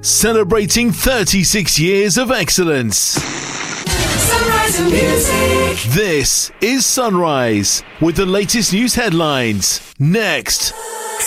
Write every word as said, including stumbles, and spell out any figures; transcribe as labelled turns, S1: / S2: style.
S1: celebrating thirty-six years of excellence.
S2: Sunrise and Music.
S1: This is Sunrise with the latest news headlines. Next.